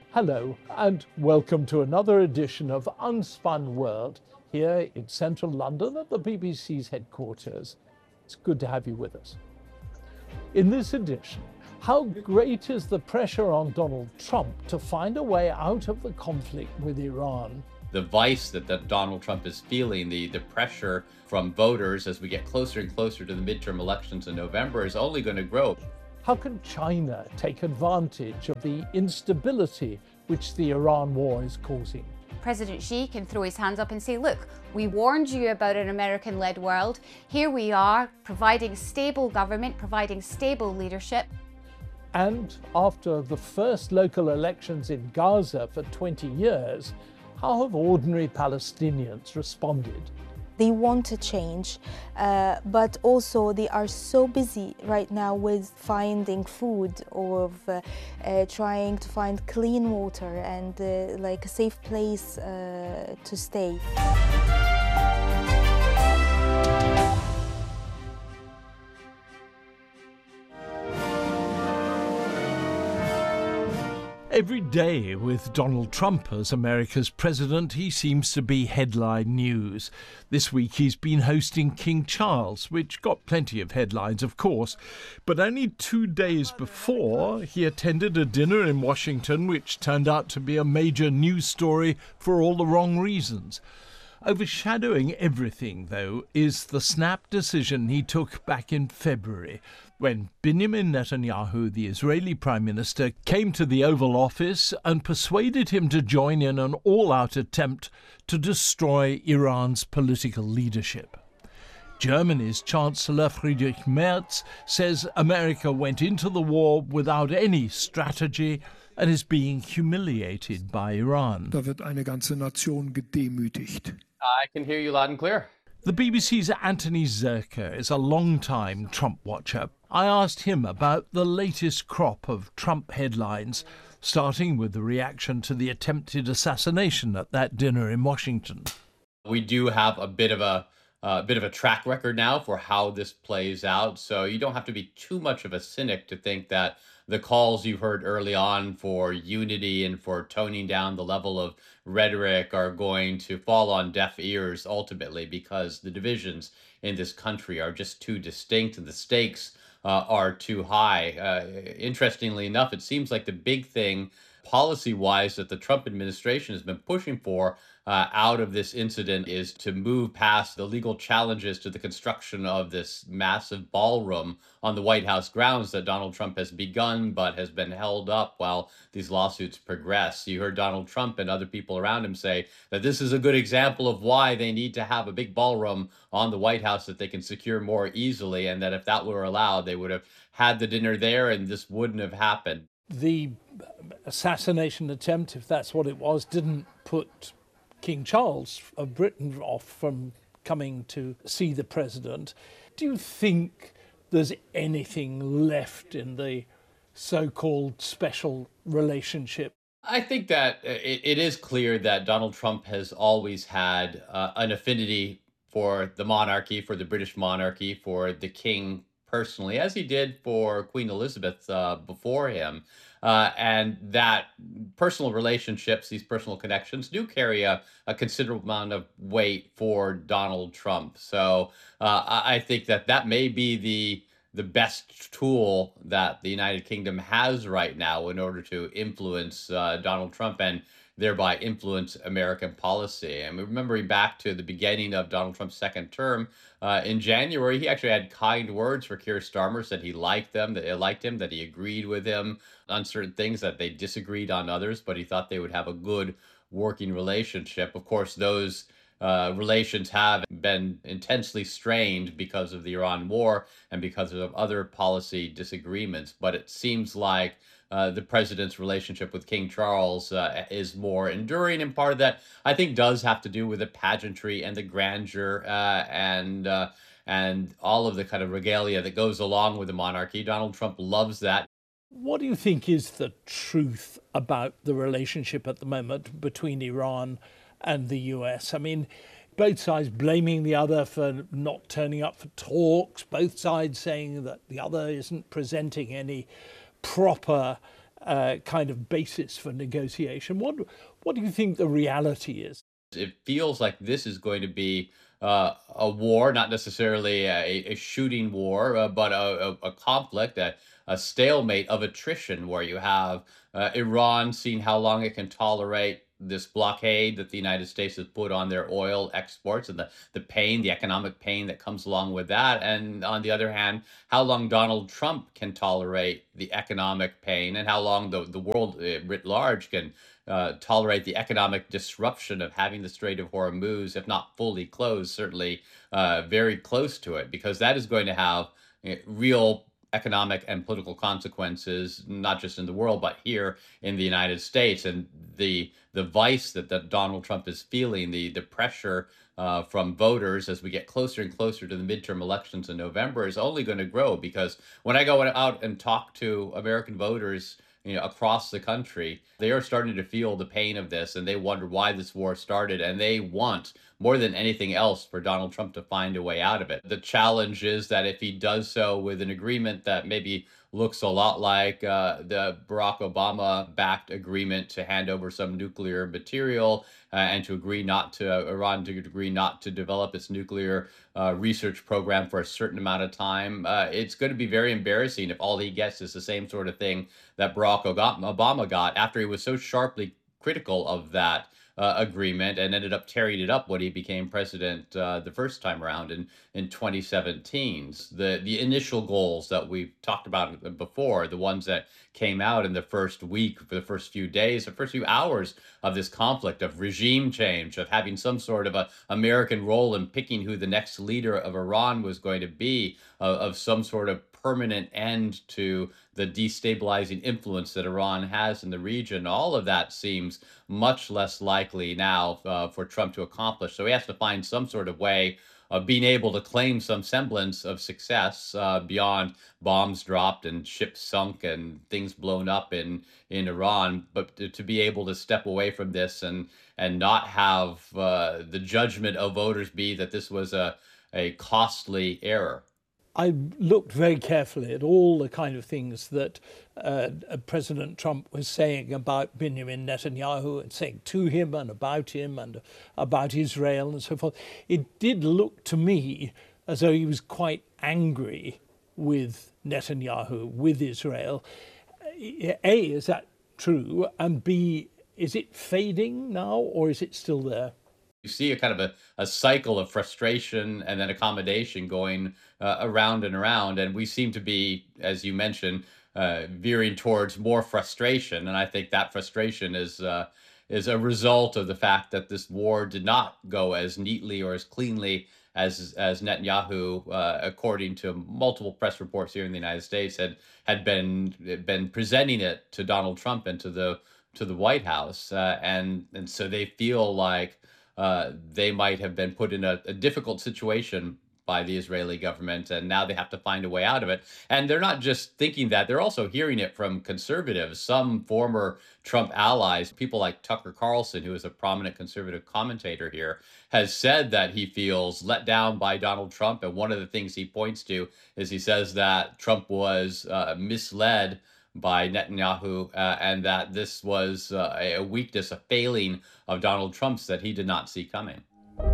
Hello and welcome to another edition of Unspun World here in central London at the BBC's headquarters. It's good to have you with us. In this edition, how great is the pressure on Donald Trump to find a way out of the conflict with Iran? The vice that Donald Trump is feeling, the pressure from voters as we get closer and closer to the midterm elections in November is only going to grow. How can China take advantage of the instability which the Iran war is causing? President Xi can throw his hands up and say, look, we warned you about an American-led world. Here we are, providing stable government, providing stable leadership. And after the first local elections in Gaza for 20 years, how have ordinary Palestinians responded? They want to change, but also they are so busy right now with finding food or trying to find clean water and like a safe place to stay. Every day with Donald Trump as America's president, he seems to be headline news. This week he's been hosting King Charles, which got plenty of headlines, of course. But only 2 days before, he attended a dinner in Washington, which turned out to be a major news story for all the wrong reasons. Overshadowing everything, though, is the snap decision he took back in February, when Benjamin Netanyahu, the Israeli Prime Minister, came to the Oval Office and persuaded him to join in an all-out attempt to destroy Iran's political leadership. Germany's Chancellor Friedrich Merz says America went into the war without any strategy and is being humiliated by Iran. Da wird eine ganze Nation gedemütigt. I can hear you loud and clear. The BBC's Anthony Zerker is a long-time Trump watcher. I asked him about the latest crop of Trump headlines, starting with the reaction to the attempted assassination at that dinner in Washington. We do have a bit of a track record now for how this plays out, so you don't have to be too much of a cynic to think that the calls you heard early on for unity and for toning down the level of rhetoric are going to fall on deaf ears ultimately, because the divisions in this country are just too distinct and the stakes are too high. Interestingly enough, it seems like the big thing policy-wise that the Trump administration has been pushing for out of this incident is to move past the legal challenges to the construction of this massive ballroom on the White House grounds that Donald Trump has begun but has been held up while these lawsuits progress. You heard Donald Trump and other people around him say that this is a good example of why they need to have a big ballroom on the White House that they can secure more easily, and that if that were allowed, they would have had the dinner there and this wouldn't have happened. The assassination attempt, if that's what it was, didn't put King Charles of Britain off from coming to see the president. Do you think there's anything left in the so-called special relationship? I think that it is clear that Donald Trump has always had an affinity for the monarchy, for the British monarchy, for the king personally, as he did for Queen Elizabeth before him. And that personal relationships, these personal connections, do carry a considerable amount of weight for Donald Trump. So I think that may be the best tool that the United Kingdom has right now in order to influence Donald Trump and thereby influence American policy. And remembering back to the beginning of Donald Trump's second term, in January, he actually had kind words for Keir Starmer, said he liked them, that he liked him, that he agreed with him on certain things, that they disagreed on others, but he thought they would have a good working relationship. Of course, those relations have been intensely strained because of the Iran war and because of other policy disagreements. But it seems like the president's relationship with King Charles is more enduring, and part of that, I think, does have to do with the pageantry and the grandeur and all of the kind of regalia that goes along with the monarchy. Donald Trump loves that. What do you think is the truth about the relationship at the moment between Iran and the US? I mean, both sides blaming the other for not turning up for talks, both sides saying that the other isn't presenting any proper kind of basis for negotiation. What do you think the reality is? It feels like this is going to be a war, not necessarily a shooting war, but a conflict, a stalemate of attrition, where you have Iran seeing how long it can tolerate this blockade that the United States has put on their oil exports, and the pain, the economic pain that comes along with that. And on the other hand, how long Donald Trump can tolerate the economic pain, and how long the world writ large can tolerate the economic disruption of having the Strait of Hormuz, if not fully closed, certainly very close to it, because that is going to have real economic and political consequences, not just in the world, but here in the United States. And the vice that Donald Trump is feeling, the pressure from voters as we get closer and closer to the midterm elections in November is only going to grow, because when I go out and talk to American voters, across the country, they are starting to feel the pain of this, and they wonder why this war started, and they want more than anything else for Donald Trump to find a way out of it. The challenge is that if he does so with an agreement that maybe looks a lot like the Barack Obama-backed agreement to hand over some nuclear material and to agree not to Iran to agree not to develop its nuclear research program for a certain amount of time, it's going to be very embarrassing if all he gets is the same sort of thing that Barack Obama got after he was so sharply critical of that agreement and ended up tearing it up when he became president the first time around in 2017. The initial goals that we've talked about before, the ones that came out in the first week, for the first few days, the first few hours of this conflict, of regime change, of having some sort of a American role in picking who the next leader of Iran was going to be, of some sort of permanent end to the destabilizing influence that Iran has in the region. All of that seems much less likely now for Trump to accomplish. So he has to find some sort of way of being able to claim some semblance of success beyond bombs dropped and ships sunk and things blown up in Iran, but to be able to step away from this and not have the judgment of voters be that this was a costly error. I looked very carefully at all the kind of things that President Trump was saying about Benjamin Netanyahu, and saying to him and about Israel and so forth. It did look to me as though he was quite angry with Netanyahu, with Israel. A, is that true? And B, is it fading now, or is it still there? You see a kind of a cycle of frustration and then accommodation going around and around. And we seem to be, as you mentioned, veering towards more frustration. And I think that frustration is a result of the fact that this war did not go as neatly or as cleanly as Netanyahu, according to multiple press reports here in the United States, had been presenting it to Donald Trump and to the White House. And so they feel like they might have been put in a difficult situation by the Israeli government, and now they have to find a way out of it. And they're not just thinking that, they're also hearing it from conservatives, some former Trump allies. People like Tucker Carlson, who is a prominent conservative commentator here, has said that he feels let down by Donald Trump. And one of the things he points to is he says that Trump was misled by Netanyahu, and that this was a weakness, a failing of Donald Trump's that he did not see coming.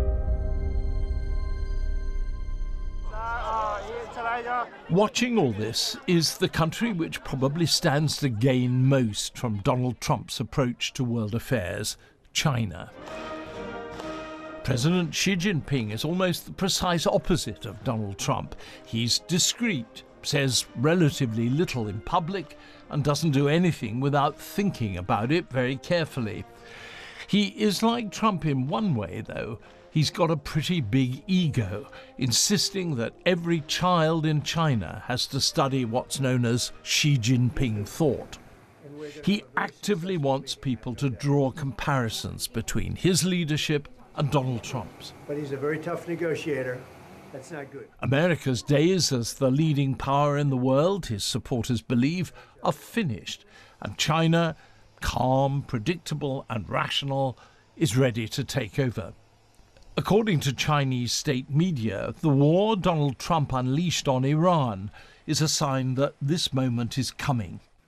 Watching all this is the country which probably stands to gain most from Donald Trump's approach to world affairs, China. President Xi Jinping is almost the precise opposite of Donald Trump. He's discreet, says relatively little in public, and doesn't do anything without thinking about it very carefully. He is like Trump in one way, though. He's got a pretty big ego, insisting that every child in China has to study what's known as Xi Jinping thought. He actively wants people to draw comparisons between his leadership and Donald Trump's. But he's a very tough negotiator. That's not good. America's days as the leading power in the world, his supporters believe, are finished, and China, calm, predictable and rational, is ready to take over. According to Chinese state media, the war Donald Trump unleashed on Iran is a sign that this moment is coming.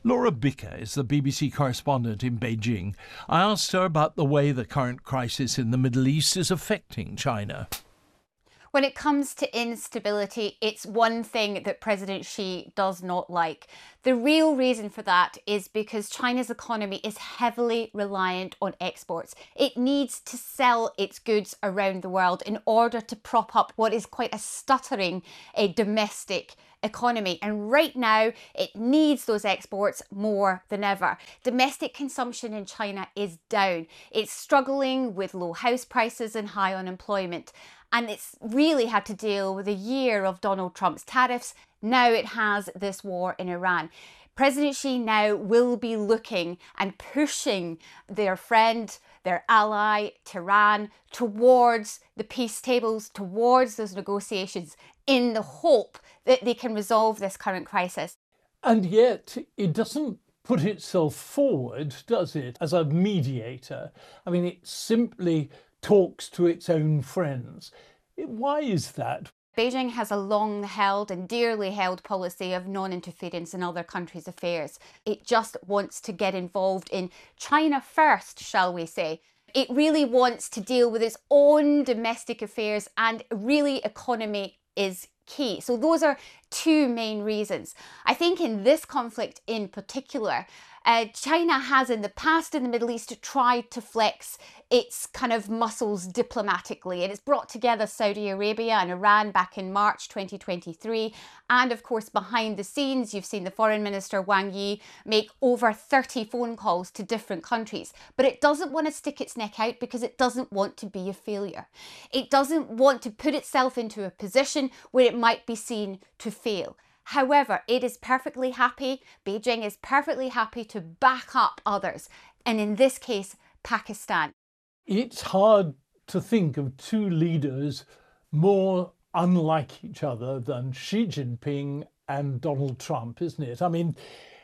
Laura Bicker is the BBC correspondent in Beijing. I asked her about the way the current crisis in the Middle East is affecting China. When it comes to instability, it's one thing that President Xi does not like. The real reason for that is because China's economy is heavily reliant on exports. It needs to sell its goods around the world in order to prop up what is quite a stuttering domestic economy. And right now, it needs those exports more than ever. Domestic consumption in China is down. It's struggling with low house prices and high unemployment. And it's really had to deal with a year of Donald Trump's tariffs. Now it has this war in Iran. President Xi now will be looking and pushing their friend, their ally, Tehran, towards the peace tables, towards those negotiations, in the hope that they can resolve this current crisis. And yet it doesn't put itself forward, does it, as a mediator? I mean, it simply talks to its own friends. Why is that? Beijing has a long-held and dearly held policy of non-interference in other countries' affairs. It just wants to get involved in China first, shall we say. It really wants to deal with its own domestic affairs, and really economy is key. So those are two main reasons. I think in this conflict in particular, China has in the past in the Middle East tried to flex its kind of muscles diplomatically, and it's brought together Saudi Arabia and Iran back in March 2023. And of course, behind the scenes, you've seen the Foreign Minister Wang Yi make over 30 phone calls to different countries. But it doesn't want to stick its neck out because it doesn't want to be a failure. It doesn't want to put itself into a position where it might be seen to fail. However, it is perfectly happy, Beijing is perfectly happy to back up others, and in this case, Pakistan. It's hard to think of two leaders more unlike each other than Xi Jinping and Donald Trump, isn't it? I mean,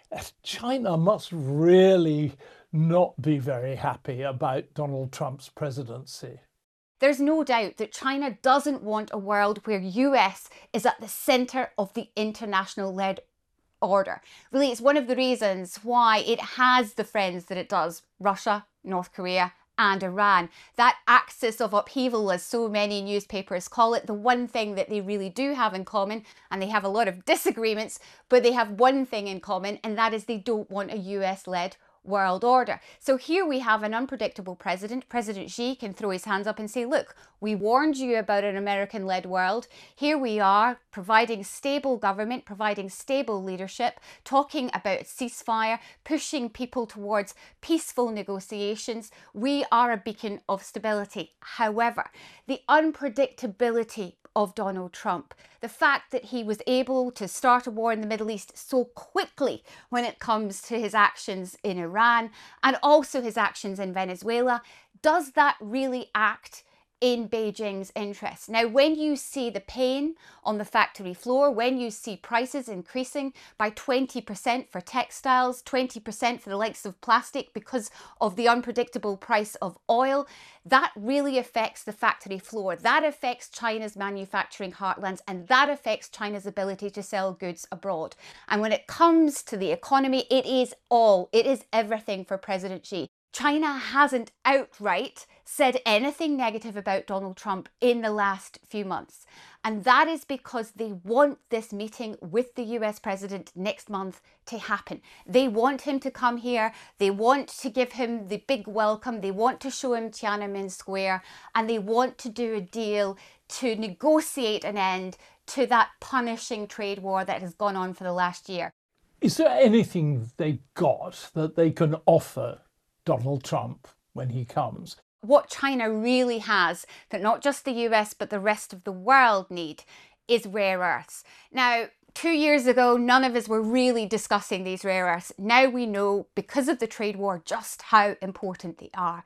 China must really not be very happy about Donald Trump's presidency. There's no doubt that China doesn't want a world where US is at the centre of the international-led order. Really, it's one of the reasons why it has the friends that it does, Russia, North Korea, and Iran. That axis of upheaval, as so many newspapers call it, the one thing that they really do have in common, and they have a lot of disagreements, but they have one thing in common, and that is they don't want a US-led world order. So here we have an unpredictable president. President Xi can throw his hands up and say, look, we warned you about an American-led world. Here we are, providing stable government, providing stable leadership, talking about ceasefire, pushing people towards peaceful negotiations. We are a beacon of stability. However, the unpredictability of Donald Trump, the fact that he was able to start a war in the Middle East so quickly when it comes to his actions in Iran and also his actions in Venezuela, does that really act in Beijing's interests? Now, when you see the pain on the factory floor, when you see prices increasing by 20% for textiles, 20% for the likes of plastic because of the unpredictable price of oil, that really affects the factory floor. That affects China's manufacturing heartlands, and that affects China's ability to sell goods abroad. And when it comes to the economy, it is everything for President Xi. China hasn't outright said anything negative about Donald Trump in the last few months. And that is because they want this meeting with the US president next month to happen. They want him to come here. They want to give him the big welcome. They want to show him Tiananmen Square. And they want to do a deal to negotiate an end to that punishing trade war that has gone on for the last year. Is there anything they've got that they can offer Donald Trump when he comes? What China really has, that not just the US but the rest of the world need, is rare earths. Now, 2 years ago, none of us were really discussing these rare earths. Now we know, because of the trade war, just how important they are.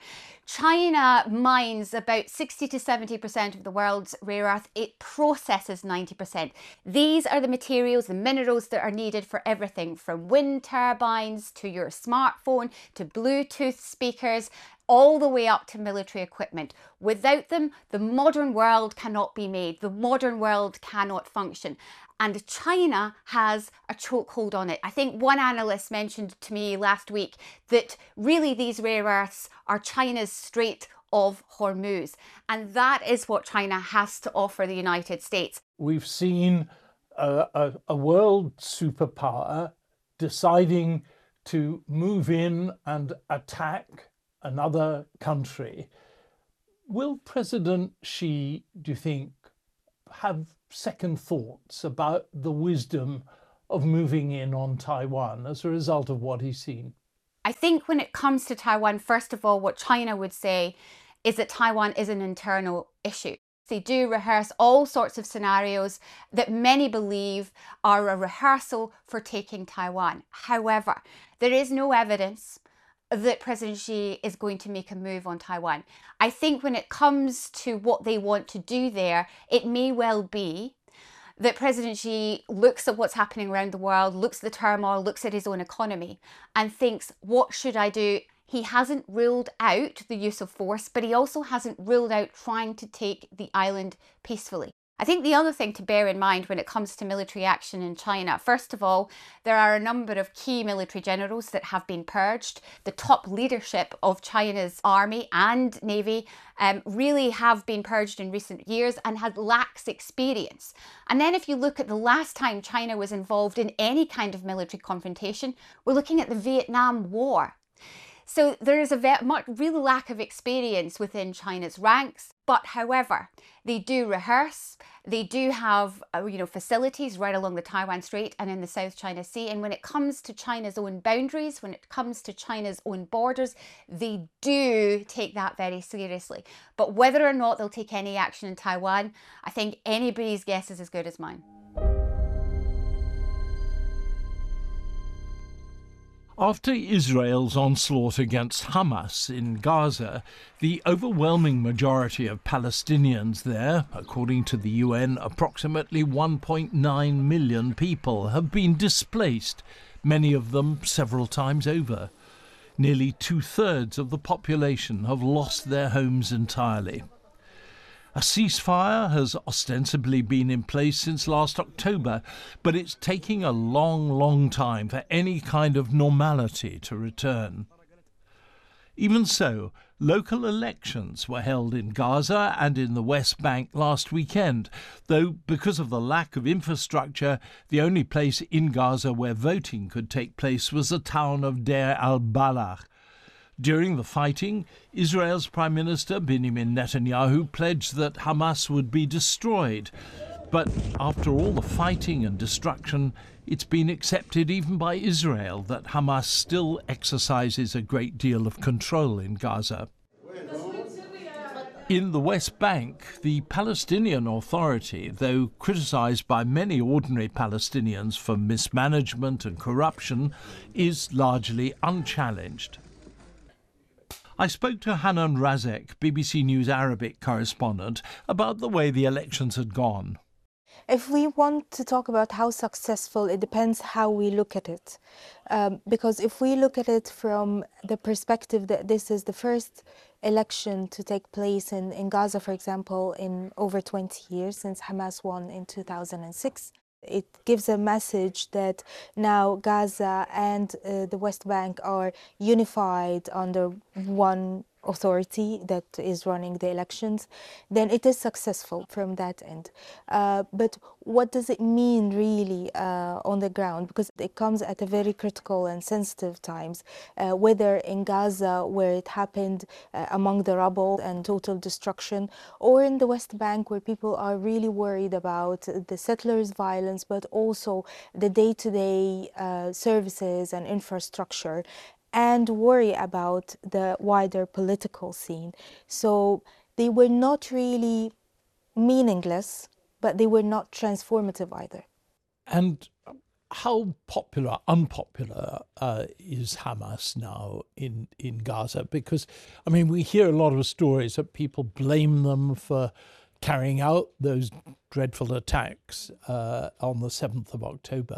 China mines about 60 to 70% of the world's rare earth. It processes 90%. These are the materials, the minerals that are needed for everything from wind turbines to your smartphone to Bluetooth speakers. all the way up to military equipment. Without them, the modern world cannot be made. The modern world cannot function. And China has a chokehold on it. I think one analyst mentioned to me last week that really these rare earths are China's Strait of Hormuz. And that is what China has to offer the United States. We've seen a world superpower deciding to move in and attack another country. Will President Xi, do you think, have second thoughts about the wisdom of moving in on Taiwan as a result of what he's seen? I think when it comes to Taiwan, first of all, what China would say is that Taiwan is an internal issue. They do rehearse all sorts of scenarios that many believe are a rehearsal for taking Taiwan. However, there is no evidence that President Xi is going to make a move on Taiwan. I think when it comes to what they want to do there, it may well be that President Xi looks at what's happening around the world, looks at the turmoil, looks at his own economy and thinks, what should I do? He hasn't ruled out the use of force, but he also hasn't ruled out trying to take the island peacefully. I think the other thing to bear in mind when it comes to military action in China, first of all, there are a number of key military generals that have been purged. The top leadership of China's army and navy really have been purged in recent years and had lax experience. And then if you look at the last time China was involved in any kind of military confrontation, we're looking at the Vietnam War. So there is a real lack of experience within China's ranks. But however, they do rehearse. They do have facilities right along the Taiwan Strait and in the South China Sea. And when it comes to China's own boundaries, when it comes to China's own borders, they do take that very seriously. But whether or not they'll take any action in Taiwan, I think anybody's guess is as good as mine. After Israel's onslaught against Hamas in Gaza, the overwhelming majority of Palestinians there, according to the UN, approximately 1.9 million people, have been displaced, many of them several times over. Nearly 2/3 of the population have lost their homes entirely. A ceasefire has ostensibly been in place since last October, but it's taking a long time for any kind of normality to return. Even so, local elections were held in Gaza and in the West Bank last weekend, though because of the lack of infrastructure, the only place in Gaza where voting could take place was the town of Deir al-Balah. During the fighting, Israel's Prime Minister Benjamin Netanyahu pledged that Hamas would be destroyed. But after all the fighting and destruction, it's been accepted even by Israel that Hamas still exercises a great deal of control in Gaza. In the West Bank, the Palestinian Authority, though criticised by many ordinary Palestinians for mismanagement and corruption, is largely unchallenged. I spoke to Hanan Razek, BBC News Arabic correspondent, about the way the elections had gone. If we want to talk about how successful, it depends how we look at it. Because if we look at it from the perspective that this is the first election to take place in Gaza, for example, in over 20 years since Hamas won in 2006, it gives a message that now Gaza and the West Bank are unified under one authority that is running the elections, then it is successful from that end. But what does it mean really on the ground? Because it comes at a very critical and sensitive times, whether in Gaza where it happened among the rubble and total destruction, or in the West Bank where people are really worried about the settlers' violence, but also the day-to-day services and infrastructure, and worry about the wider political scene. So they were not really meaningless, but they were not transformative either. And how unpopular is Hamas now in Gaza? Because, I mean, we hear a lot of stories that people blame them for carrying out those dreadful attacks on the 7th of October.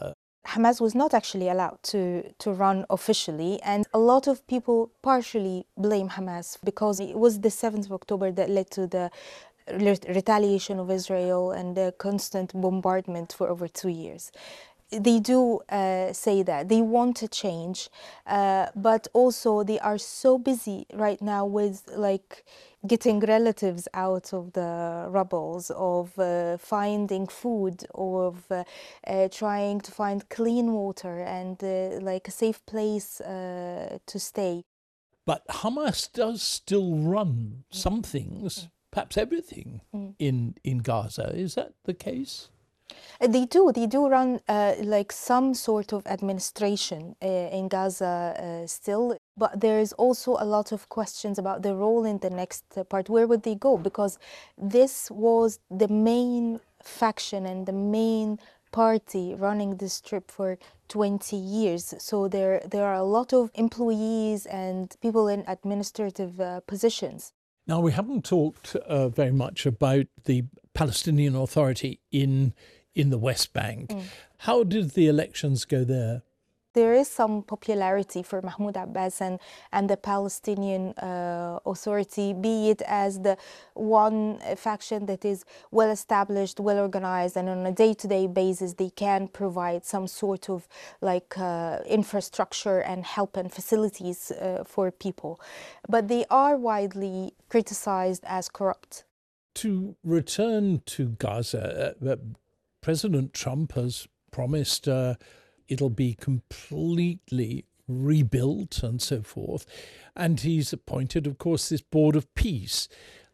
Hamas was not actually allowed to run officially, and a lot of people partially blame Hamas because it was the 7th of October that led to the retaliation of Israel and the constant bombardment for over 2 years. They do say that they want to change, but also they are so busy right now with like getting relatives out of the rubbles, of finding food, of trying to find clean water and like a safe place to stay. But Hamas does still run some things, perhaps everything, in Gaza. Is that the case? They do run like some sort of administration in Gaza still, but there is also a lot of questions about their role in the next part. Where would they go? Because this was the main faction and the main party running this strip for 20 years. So there are a lot of employees and people in administrative positions. Now, we haven't talked very much about the Palestinian Authority in the West Bank. How did the elections go there? There is some popularity for Mahmoud Abbas and the Palestinian Authority, be it as the one faction that is well established, well organized, and on a day-to-day basis they can provide some sort of like infrastructure and help and facilities for people. But they are widely criticized as corrupt. To return to Gaza, President Trump has promised it'll be completely rebuilt and so forth. And he's appointed, of course, this board of peace.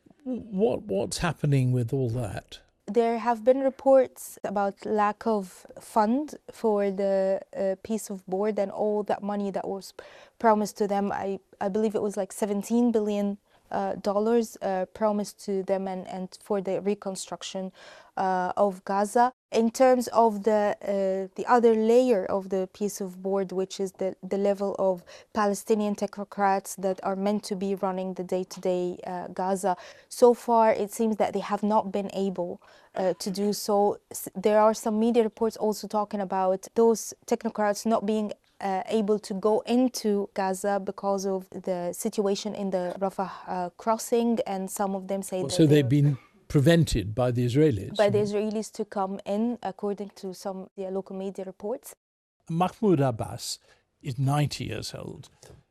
What's happening with all that? There have been reports about lack of fund for the peace of board and all that money that was promised to them. I believe it was like $17 billion promised to them and for the reconstruction of Gaza. In terms of the other layer of the peace of board, which is the level of Palestinian technocrats that are meant to be running the day-to-day Gaza, so far it seems that they have not been able to do so. There are some media reports also talking about those technocrats not being able to go into Gaza because of the situation in the Rafah crossing, and some of them say that so they've been prevented by the Israelis? By the Israelis to come in, according to some local media reports. Mahmoud Abbas is 90 years old.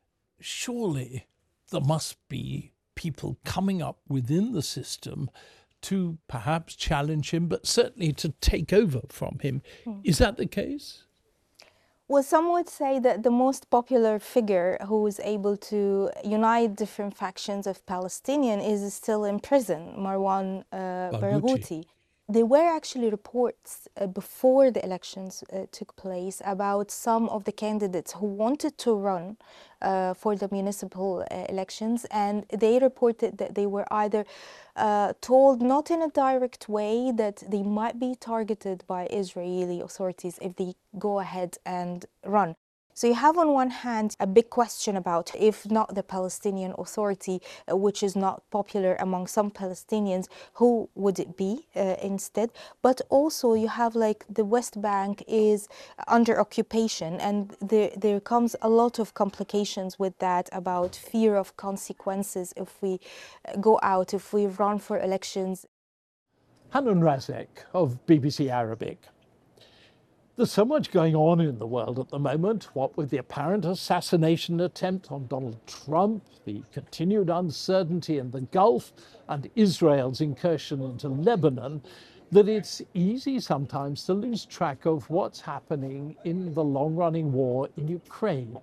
Surely there must be people coming up within the system to perhaps challenge him, but certainly to take over from him. Is that the case? Well, some would say that the most popular figure who is able to unite different factions of Palestinian is still in prison, Marwan Barghouti. There were actually reports before the elections took place about some of the candidates who wanted to run for the municipal elections, and they reported that they were either told not in a direct way that they might be targeted by Israeli authorities if they go ahead and run. So you have on one hand a big question about if not the Palestinian Authority, which is not popular among some Palestinians, who would it be instead? But also you have like the West Bank is under occupation, and there comes a lot of complications with that about fear of consequences if we go out, if we run for elections. Hanan Razek of BBC Arabic. There's so much going on in the world at the moment, what with the apparent assassination attempt on Donald Trump, the continued uncertainty in the Gulf, and Israel's incursion into Lebanon, that it's easy sometimes to lose track of what's happening in the long-running war in Ukraine.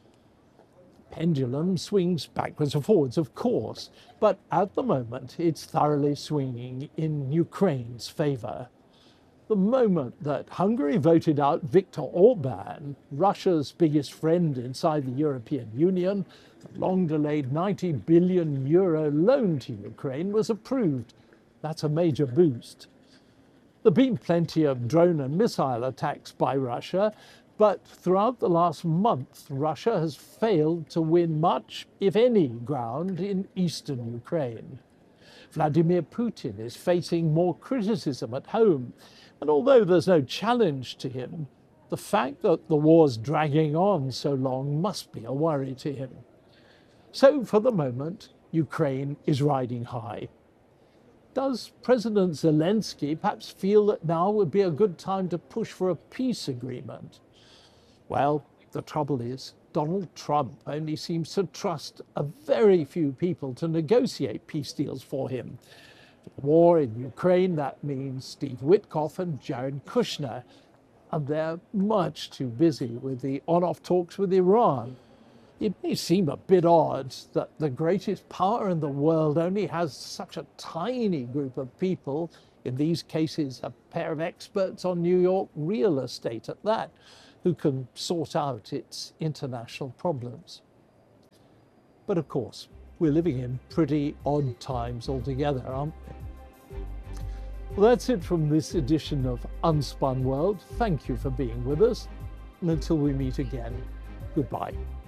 The pendulum swings backwards and forwards, of course, but at the moment it's thoroughly swinging in Ukraine's favor. The moment that Hungary voted out Viktor Orban, Russia's biggest friend inside the European Union, the long-delayed €90 billion loan to Ukraine was approved. That's a major boost. There have been plenty of drone and missile attacks by Russia, but throughout the last month, Russia has failed to win much, if any, ground in eastern Ukraine. Vladimir Putin is facing more criticism at home. And although there's no challenge to him, The fact that the war's dragging on so long must be a worry to him. So for the moment, Ukraine is riding high. Does President Zelensky perhaps feel that now would be a good time to push for a peace agreement? Well, the trouble is, Donald Trump only seems to trust a very few people to negotiate peace deals for him. For the war in Ukraine, that means Steve Witkoff and Jared Kushner, and they're much too busy with the on-off talks with Iran. It may seem a bit odd that the greatest power in the world only has such a tiny group of people, in these cases a pair of experts on New York real estate at that, who can sort out its international problems. But of course, we're living in pretty odd times altogether, aren't we? Well, that's it from this edition of Unspun World. Thank you for being with us, and until we meet again, goodbye.